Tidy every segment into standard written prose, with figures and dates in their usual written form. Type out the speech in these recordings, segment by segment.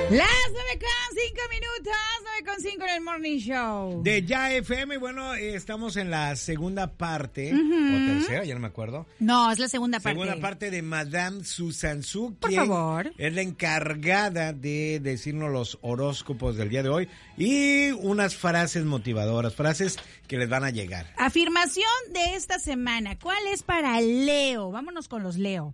Las 9:05, 9:05 en el Morning Show. De Ya FM, bueno, estamos en la segunda parte, o tercera, ya no me acuerdo. No, es la segunda parte. Segunda parte de Madame Susan Su, Por favor. Es la encargada de decirnos los horóscopos del día de hoy y unas frases motivadoras, frases que les van a llegar. Afirmación de esta semana, ¿cuál es para Leo? Vámonos con los Leo.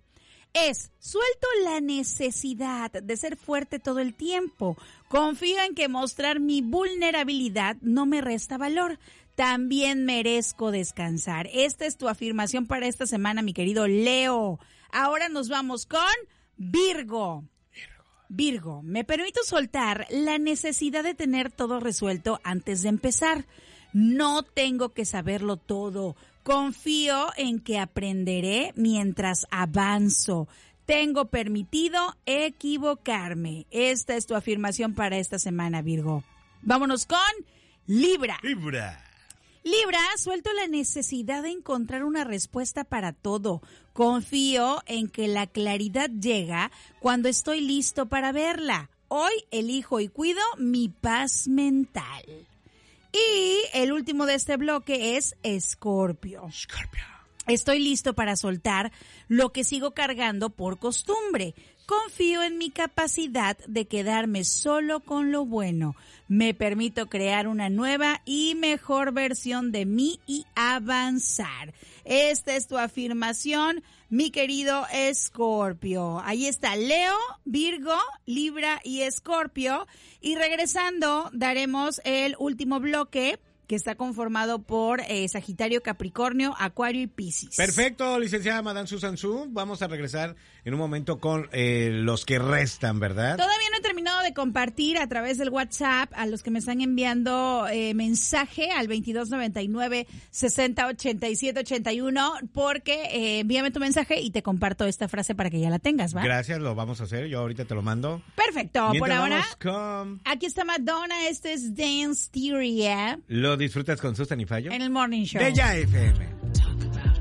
Suelto la necesidad de ser fuerte todo el tiempo. Confío en que mostrar mi vulnerabilidad no me resta valor. También merezco descansar. Esta es tu afirmación para esta semana, mi querido Leo. Ahora nos vamos con Virgo. Virgo, me permito soltar la necesidad de tener todo resuelto antes de empezar. No tengo que saberlo todo. Confío en que aprenderé mientras avanzo. Tengo permitido equivocarme. Esta es tu afirmación para esta semana, Virgo. Vámonos con Libra. Libra, suelto la necesidad de encontrar una respuesta para todo. Confío en que la claridad llega cuando estoy listo para verla. Hoy elijo y cuido mi paz mental. Y el último de este bloque es Escorpio. Estoy listo para soltar lo que sigo cargando por costumbre. Confío en mi capacidad de quedarme solo con lo bueno. Me permito crear una nueva y mejor versión de mí y avanzar. Esta es tu afirmación, mi querido Escorpio. Ahí está Leo, Virgo, Libra y Escorpio. Y regresando, daremos el último bloque, que está conformado por Sagitario, Capricornio, Acuario y Piscis. Perfecto, licenciada Madame Susan Su. Vamos a regresar en un momento con los que restan, ¿verdad? Todavía no he terminado de compartir a través del WhatsApp a los que me están enviando mensaje al 2299-608781, porque envíame tu mensaje y te comparto esta frase para que ya la tengas, ¿va? Gracias, lo vamos a hacer. Yo ahorita te lo mando. Perfecto, mientras por ahora. Con... Aquí está Madonna, este es Dance Theory, ¿Lo disfrutas con Susan y Fallo? en el Morning Show. De Ya FM.